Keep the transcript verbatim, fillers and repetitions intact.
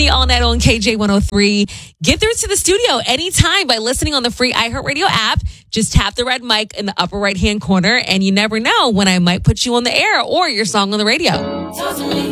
Marie all night on K J one oh three. Get through to the studio anytime by listening on the free iHeartRadio app. Just tap the red mic in the upper right-hand corner, and you never know when I might put you on the air or your song on the radio.